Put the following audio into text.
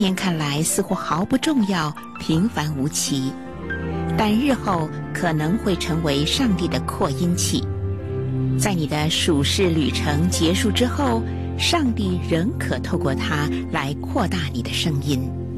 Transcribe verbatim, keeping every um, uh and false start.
天看来似乎毫不重要，平凡无奇，但日后可能会成为上帝的扩音器。在你的属世旅程结束之后，上帝仍可透过它来扩大你的声音。